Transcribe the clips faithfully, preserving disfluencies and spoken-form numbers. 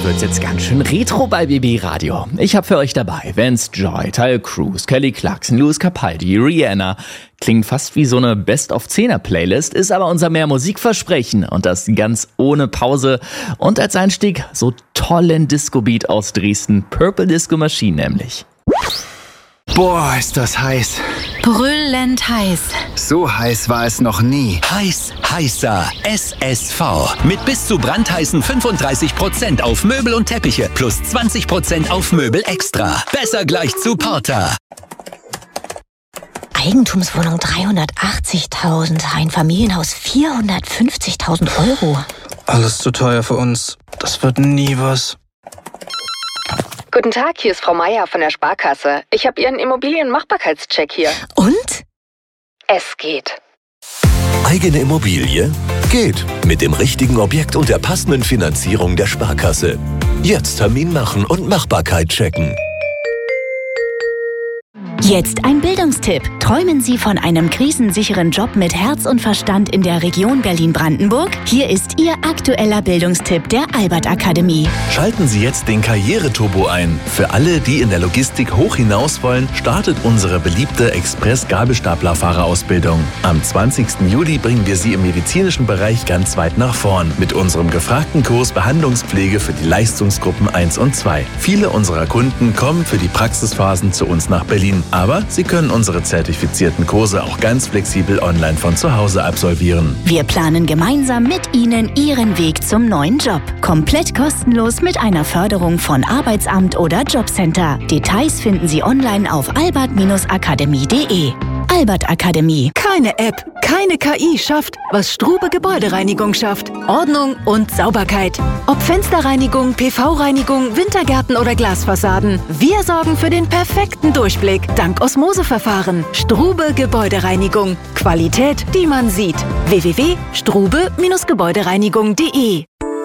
wird's jetzt ganz schön retro bei B B Radio. Ich habe für euch dabei Vance Joy, Tyler Cruz, Kelly Clarkson, Louis Capaldi, Rihanna. Klingt fast wie so eine Best-of-Zehner-Playlist, ist aber unser mehr Musikversprechen und das ganz ohne Pause. Und als Einstieg so tollen Disco-Beat aus Dresden, Purple Disco Machine nämlich. Boah, ist das heiß. Brüllend heiß. So heiß war es noch nie. Heiß, heißer S S V. Mit bis zu brandheißen fünfunddreißig Prozent auf Möbel und Teppiche plus zwanzig Prozent auf Möbel extra. Besser gleich zu Porter. Eigentumswohnung dreihundertachtzigtausend, ein Familienhaus vierhundertfünfzigtausend Euro. Alles zu teuer für uns. Das wird nie was. Guten Tag, hier ist Frau Meier von der Sparkasse. Ich habe Ihren Immobilienmachbarkeitscheck hier. Und? Es geht. Eigene Immobilie? Geht. Mit dem richtigen Objekt und der passenden Finanzierung der Sparkasse. Jetzt Termin machen und Machbarkeit checken. Jetzt ein Bildungstipp. Träumen Sie von einem krisensicheren Job mit Herz und Verstand in der Region Berlin-Brandenburg? Hier ist Ihr aktueller Bildungstipp der Albert Akademie. Schalten Sie jetzt den Karriereturbo ein. Für alle, die in der Logistik hoch hinaus wollen, startet unsere beliebte Express-Gabelstaplerfahrerausbildung. Am zwanzigsten Juli bringen wir Sie im medizinischen Bereich ganz weit nach vorn mit unserem gefragten Kurs Behandlungspflege für die Leistungsgruppen eins und zwei. Viele unserer Kunden kommen für die Praxisphasen zu uns nach Berlin. Aber Sie können unsere zertifizierten Kurse auch ganz flexibel online von zu Hause absolvieren. Wir planen gemeinsam mit Ihnen Ihren Weg zum neuen Job. Komplett kostenlos mit einer Förderung von Arbeitsamt oder Jobcenter. Details finden Sie online auf albert akademie punkt de. Albert Akademie. Keine App, keine K I schafft, was Strube Gebäudereinigung schafft. Ordnung und Sauberkeit. Ob Fensterreinigung, P V-Reinigung, Wintergärten oder Glasfassaden. Wir sorgen für den perfekten Durchblick. Dank Osmoseverfahren. Strube Gebäudereinigung. Qualität, die man sieht. w w w punkt strube gebäudereinigung punkt de.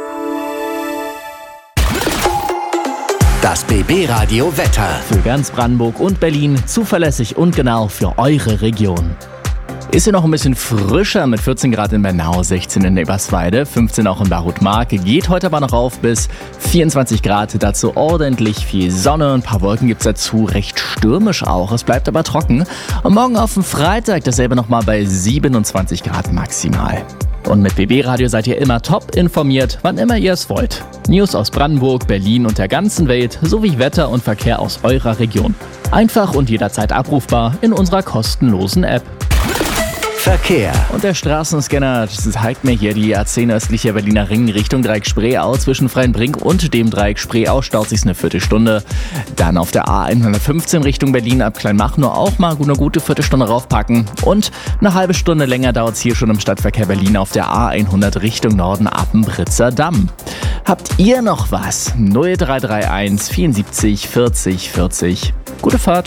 Das B B Radio Wetter. Für ganz Brandenburg und Berlin zuverlässig und genau für eure Region. Ist hier noch ein bisschen frischer mit vierzehn Grad in Bernau, sechzehn in Eberswalde, fünfzehn auch in Barut-Mark. Geht heute aber noch auf bis vierundzwanzig Grad. Dazu ordentlich viel Sonne, ein paar Wolken gibt's dazu, recht stürmisch auch. Es bleibt aber trocken. Und morgen auf den Freitag dasselbe nochmal bei siebenundzwanzig Grad maximal. Und mit B B Radio seid ihr immer top informiert, wann immer ihr es wollt. News aus Brandenburg, Berlin und der ganzen Welt sowie Wetter und Verkehr aus eurer Region. Einfach und jederzeit abrufbar in unserer kostenlosen App. Verkehr. Und der Straßenscanner zeigt mir hier die A zehn östliche Berliner Ring Richtung Dreieck Spreeau. Zwischen Freienbrink und dem Dreieck Spreeau staut sich eine Viertelstunde. Dann auf der A hundertfünfzehn Richtung Berlin ab Kleinmachnow auch mal eine gute Viertelstunde raufpacken. Und eine halbe Stunde länger dauert es hier schon im Stadtverkehr Berlin auf der A hundert Richtung Norden ab dem Britzer Damm. Habt ihr noch was? null drei drei eins vierundsiebzig vierzig vierzig. Gute Fahrt.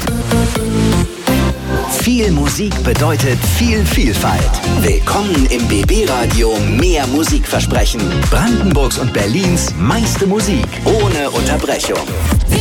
Viel Musik bedeutet viel Vielfalt. Willkommen im B B Radio Mehr Musikversprechen. Brandenburgs und Berlins meiste Musik ohne Unterbrechung.